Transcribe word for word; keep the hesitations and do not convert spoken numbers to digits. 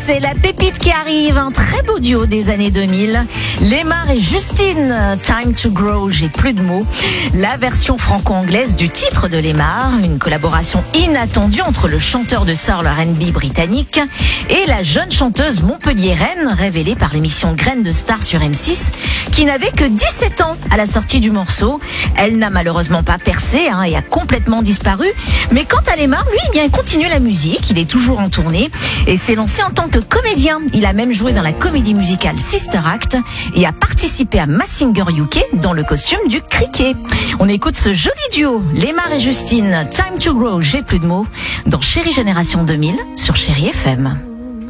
c'est la pépite qui arrive, un très beau duo des années deux mille. Lemar et Justine, Time to Grow, j'ai plus de mots. La version franco-anglaise du titre de Lemar, une collaboration inattendue entre le chanteur de soul R and B britannique et la jeune chanteuse montpelliéraine révélée par l'émission Graines de Star sur M six, qui n'avait que dix-sept ans à la sortie du morceau. Elle n'a malheureusement pas percé hein, et a complètement disparu. Mais quant à Lemar, lui, eh bien, il continue la musique, il est toujours en tournée et s'est lancé en tant que comédien. Il a même joué dans la comédie musicale Sister Act et a participé à Masked Singer U K dans le costume du cricket. On écoute ce joli duo, Lemar et Justine, Time to Grow, j'ai plus de mots, dans Chérie Génération deux mille sur Chérie F M.